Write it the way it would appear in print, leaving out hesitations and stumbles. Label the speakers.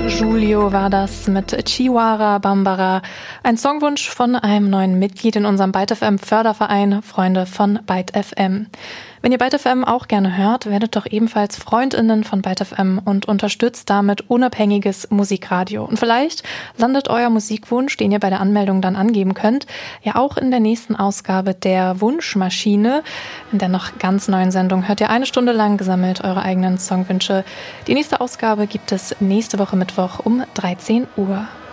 Speaker 1: Julio war das mit Chihuahua Bambara, ein Songwunsch von einem neuen Mitglied in unserem Byte FM Förderverein, Freunde von Byte FM. Wenn ihr Byte FM auch gerne hört, werdet doch ebenfalls FreundInnen von Byte FM und unterstützt damit unabhängiges Musikradio. Und vielleicht landet euer Musikwunsch, den ihr bei der Anmeldung dann angeben könnt, ja auch in der nächsten Ausgabe der Wunschmaschine. In der noch ganz neuen Sendung hört ihr 1 Stunde lang gesammelt eure eigenen Songwünsche. Die nächste Ausgabe gibt es nächste Woche Mittwoch um 13 Uhr.